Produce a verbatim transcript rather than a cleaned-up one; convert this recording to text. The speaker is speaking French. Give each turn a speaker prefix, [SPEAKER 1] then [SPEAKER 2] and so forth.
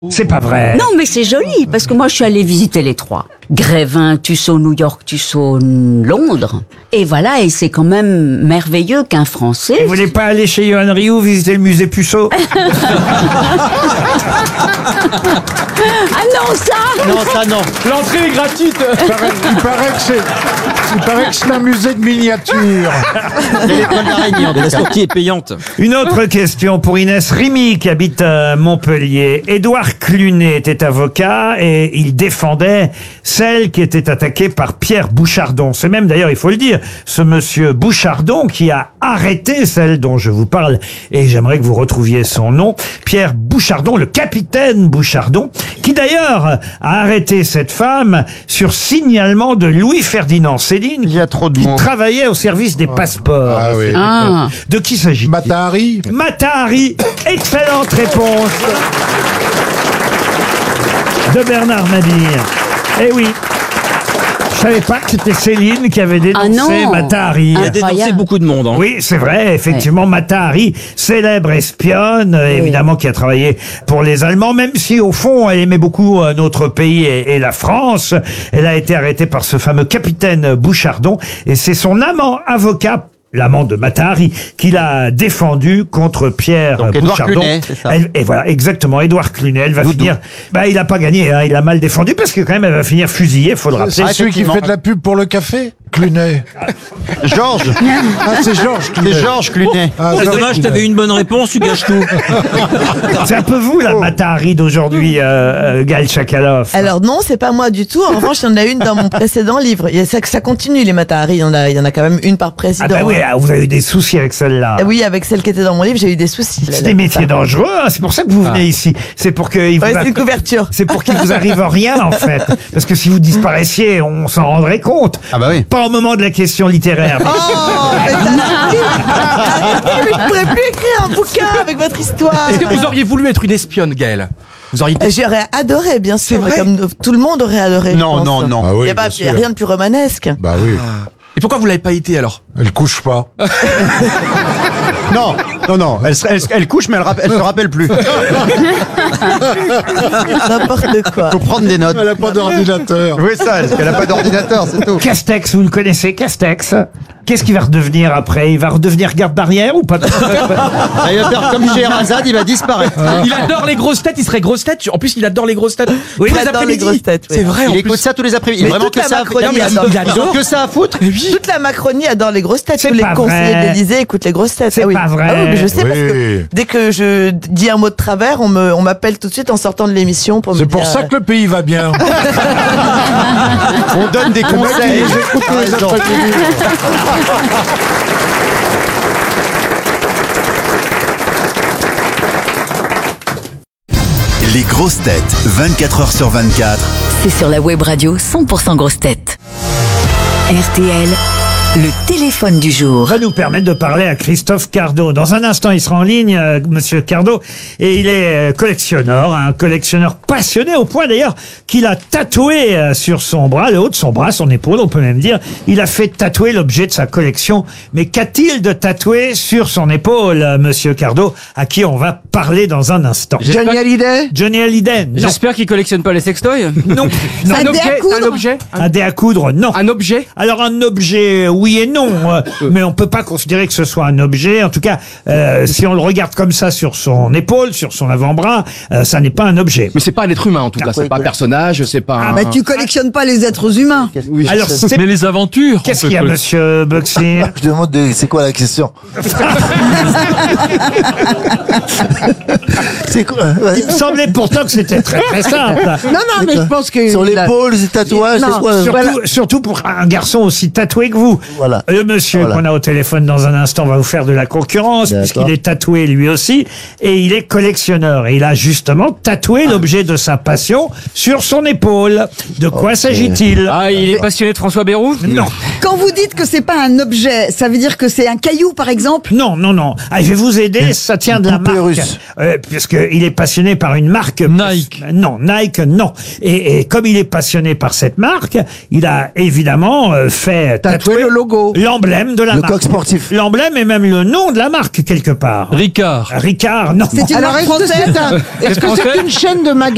[SPEAKER 1] C'est pas vrai.
[SPEAKER 2] Non, mais c'est joli, parce que moi, je suis allée visiter les trois. Grévin, Tussaud, New York, Tussaud, Londres. Et voilà, et c'est quand même merveilleux qu'un Français...
[SPEAKER 1] Vous voulez pas aller chez Yoann Rioux visiter le musée Puceau?
[SPEAKER 2] Ah non, ça
[SPEAKER 3] Non, ça non.
[SPEAKER 4] L'entrée est gratuite.
[SPEAKER 5] Il paraît, il paraît que c'est, il paraît que c'est un musée de miniatures.
[SPEAKER 3] C'est l'école d'araignée, en tout cas. La sortie est payante.
[SPEAKER 1] Une autre question pour Inès Rimy qui habite à Montpellier. Édouard Clunet était avocat et il défendait celle qui était attaquée par Pierre Bouchardon. C'est même d'ailleurs, il faut le dire, ce monsieur Bouchardon qui a arrêté celle dont je vous parle et j'aimerais que vous retrouviez son nom. Pierre Bouchardon, le capitaine Bouchardon, qui d'ailleurs a arrêté cette femme sur signalement de Louis-Ferdinand Céline.
[SPEAKER 5] Il y a trop de
[SPEAKER 1] qui
[SPEAKER 5] mots.
[SPEAKER 1] travaillait au service des passeports.
[SPEAKER 5] Ah oui.
[SPEAKER 2] Ah.
[SPEAKER 1] De qui s'agit-il?
[SPEAKER 5] Mata Hari.
[SPEAKER 1] Mata Hari, excellente réponse de Bernard Mabille. Eh oui, je savais pas que c'était Céline qui avait dénoncé
[SPEAKER 2] Ah non.
[SPEAKER 1] Mata Hari.
[SPEAKER 3] Il a dénoncé
[SPEAKER 2] Incroyable.
[SPEAKER 3] beaucoup de monde. Hein.
[SPEAKER 1] Oui, c'est vrai, effectivement, Mata Hari, célèbre espionne, euh, évidemment, qui a travaillé pour les Allemands, même si, au fond, elle aimait beaucoup euh, notre pays et, et la France. Elle a été arrêtée par ce fameux capitaine Bouchardon, et c'est son amant avocat, l'amant de Mata Hari, qui l'a défendu contre Pierre
[SPEAKER 3] Donc, Édouard
[SPEAKER 1] Bouchardon.
[SPEAKER 3] Clunet, c'est ça.
[SPEAKER 1] Elle- et voilà, exactement, Édouard Clunet. Elle va
[SPEAKER 3] Doudou.
[SPEAKER 1] finir... Bah, il a pas gagné, hein, il a mal défendu, parce que quand même, elle va finir fusillée, faut le rappeler.
[SPEAKER 5] C'est celui qui fait de la pub pour le café, Clunet.
[SPEAKER 3] Georges.
[SPEAKER 5] Ah, c'est Georges Clunet.
[SPEAKER 3] C'est Georges Clunet.
[SPEAKER 5] Ah,
[SPEAKER 3] C'est
[SPEAKER 5] Georges
[SPEAKER 3] dommage,
[SPEAKER 5] Clunet.
[SPEAKER 3] t'avais une bonne réponse, tu gâches tout.
[SPEAKER 1] C'est un peu vous, la Mata Hari d'aujourd'hui, euh, euh, Gaël Chakalov.
[SPEAKER 6] Alors non, c'est pas moi du tout. En revanche, il y en a une dans mon précédent livre. Il y a- Ça, ça continue les Mata Hari. Il y en a, il y en a quand même une par président.
[SPEAKER 1] Ah bah oui, ah, vous avez eu des soucis avec celle-là.
[SPEAKER 6] Ah oui, avec celle qui était dans mon livre, j'ai eu des soucis.
[SPEAKER 1] C'est des métiers dangereux, hein, c'est pour ça que vous venez ici. C'est pour que il vous
[SPEAKER 6] Ouais,
[SPEAKER 1] a-
[SPEAKER 6] c'est une couverture.
[SPEAKER 1] c'est pour qu'il vous arrive rien en fait. Parce que si vous disparaissiez, on s'en rendrait compte.
[SPEAKER 3] Ah bah oui.
[SPEAKER 1] Pas au moment de la question littéraire. mais-
[SPEAKER 6] Oh, mais t'as- mais je pourrais plus écrire un bouquin avec votre histoire.
[SPEAKER 4] Est-ce que vous auriez voulu être une espionne, Gaël? Vous auriez été...
[SPEAKER 6] J'aurais adoré, bien sûr,
[SPEAKER 4] vrai
[SPEAKER 6] comme tout le monde aurait adoré. je
[SPEAKER 3] Non,
[SPEAKER 6] pense.
[SPEAKER 3] non, non.
[SPEAKER 5] Ah
[SPEAKER 6] Il
[SPEAKER 5] oui,
[SPEAKER 6] n'y a, pas-
[SPEAKER 5] bien
[SPEAKER 6] il y a
[SPEAKER 5] sûr.
[SPEAKER 6] rien de plus romanesque.
[SPEAKER 5] Bah oui.
[SPEAKER 4] Et pourquoi vous l'avez pas été alors?
[SPEAKER 5] Elle couche pas.
[SPEAKER 3] Non, non, non. Elle, se- elle, se- elle couche, mais elle, rapp- elle se rappelle plus.
[SPEAKER 6] N'importe quoi.
[SPEAKER 3] Faut prendre des notes.
[SPEAKER 5] Elle a pas d'ordinateur.
[SPEAKER 3] Oui, ça, parce qu'elle a pas d'ordinateur, c'est tout.
[SPEAKER 1] Castex, vous le connaissez, Castex. Qu'est-ce qu'il va redevenir après? Il va redevenir garde barrière ou pas?
[SPEAKER 3] Ah, il va faire comme Scheherazade, il va disparaître.
[SPEAKER 4] Il adore les grosses têtes, il serait grosse tête. En plus, il adore les grosses têtes.
[SPEAKER 1] Oui,
[SPEAKER 4] Tous
[SPEAKER 6] il adore les grosses têtes, oui.
[SPEAKER 4] C'est vrai, en
[SPEAKER 3] Il écoute
[SPEAKER 4] plus.
[SPEAKER 3] ça tous les après-midi.
[SPEAKER 6] Mais
[SPEAKER 3] Vraiment
[SPEAKER 6] toute
[SPEAKER 3] que
[SPEAKER 6] la
[SPEAKER 3] ça.
[SPEAKER 6] Macronie,
[SPEAKER 3] Non, mais
[SPEAKER 6] il adore.
[SPEAKER 3] ils ont que ça à foutre.
[SPEAKER 6] Toute la Macronie adore les grosses têtes.
[SPEAKER 1] C'est
[SPEAKER 6] Tous les
[SPEAKER 1] pas
[SPEAKER 6] conseillers
[SPEAKER 1] vrai.
[SPEAKER 6] de l'Élysée écoutent les grosses têtes.
[SPEAKER 1] C'est
[SPEAKER 6] Ah oui.
[SPEAKER 1] pas vrai.
[SPEAKER 6] Ah oui, mais je sais parce que
[SPEAKER 5] Oui.
[SPEAKER 6] dès que je dis un mot de travers, on me, on m'appelle tout de suite en sortant de l'émission pour me
[SPEAKER 5] C'est
[SPEAKER 6] dire.
[SPEAKER 5] pour ça que le pays va bien.
[SPEAKER 3] On donne des conseils.
[SPEAKER 5] J'écoute tous les
[SPEAKER 3] Ah,
[SPEAKER 5] après-midi.
[SPEAKER 7] Les grosses têtes, vingt-quatre heures sur vingt-quatre.
[SPEAKER 8] C'est sur la web radio cent pour cent grosses têtes. R T L, le téléphone du
[SPEAKER 1] On
[SPEAKER 8] jour.
[SPEAKER 1] va nous permettre de parler à Christophe Cardot. Dans un instant, il sera en ligne, euh, Monsieur Cardot, et il est euh, collectionneur, un collectionneur passionné au point d'ailleurs qu'il a tatoué euh, sur son bras, le haut de son bras, son épaule, on peut même dire, il a fait tatouer l'objet de sa collection. Mais qu'a-t-il de tatoué sur son épaule, euh, Monsieur Cardot, à qui on va parler dans un instant?
[SPEAKER 4] Johnny
[SPEAKER 1] Hallyday Johnny Hallyday, non.
[SPEAKER 4] J'espère qu'il collectionne pas les sextoys.
[SPEAKER 1] Non. Non.
[SPEAKER 4] Un objet, un objet,
[SPEAKER 1] Un dé à coudre, non.
[SPEAKER 4] un objet.
[SPEAKER 1] Alors un objet, oui et non, euh, mais on peut pas considérer que ce soit un objet. En tout cas, euh, si on le regarde comme ça sur son épaule, sur son avant-bras, euh, ça n'est pas un objet.
[SPEAKER 4] Mais c'est pas un être humain en tout cas. C'est pas un personnage, c'est pas. un...
[SPEAKER 9] Bah, tu collectionnes pas les êtres humains.
[SPEAKER 4] Oui.
[SPEAKER 1] Alors c'est
[SPEAKER 4] Mais les aventures.
[SPEAKER 1] qu'est-ce qu'il y a, Monsieur Buxy?
[SPEAKER 10] Je demande de- c'est quoi la question? C'est quoi? Ouais.
[SPEAKER 1] Il me semblait pourtant que c'était très très simple.
[SPEAKER 9] Non, non, mais je pense que...
[SPEAKER 10] Sur l'épaule, c'est tatouage,
[SPEAKER 9] Non,
[SPEAKER 10] c'est quoi?
[SPEAKER 9] sur-
[SPEAKER 1] Surtout,
[SPEAKER 9] Voilà.
[SPEAKER 1] surtout pour un garçon aussi tatoué que vous.
[SPEAKER 10] Voilà.
[SPEAKER 1] Le monsieur
[SPEAKER 10] Voilà.
[SPEAKER 1] qu'on a au téléphone dans un instant va vous faire de la concurrence,
[SPEAKER 10] D'accord.
[SPEAKER 1] puisqu'il est tatoué lui aussi, et il est collectionneur. Et il a justement tatoué l'objet de sa passion sur son épaule. De quoi s'agit-il?
[SPEAKER 4] Ah, il est passionné de François Bayrou.
[SPEAKER 1] Non.
[SPEAKER 9] Quand vous dites que c'est pas un objet, ça veut dire que c'est un caillou, par exemple?
[SPEAKER 1] Non, non, non. Ah, je vais vous aider, ça tient de la
[SPEAKER 10] poupée
[SPEAKER 1] marque.
[SPEAKER 10] russe.
[SPEAKER 1] Euh, puisqu'il est passionné par une marque.
[SPEAKER 4] Nike.
[SPEAKER 1] Non, Nike, non. Et, et comme il est passionné par cette marque, il a évidemment euh, fait tatouer
[SPEAKER 9] le logo.
[SPEAKER 1] l'emblème de la
[SPEAKER 10] Le
[SPEAKER 1] marque.
[SPEAKER 10] coq sportif.
[SPEAKER 1] L'emblème et même le nom de la marque, quelque part.
[SPEAKER 4] Ricard.
[SPEAKER 1] Ricard, non.
[SPEAKER 9] C'est une
[SPEAKER 6] Alors,
[SPEAKER 9] marque
[SPEAKER 6] est-ce que
[SPEAKER 9] française?
[SPEAKER 6] c'est un- est-ce que
[SPEAKER 4] français
[SPEAKER 6] c'est une chaîne de magasins?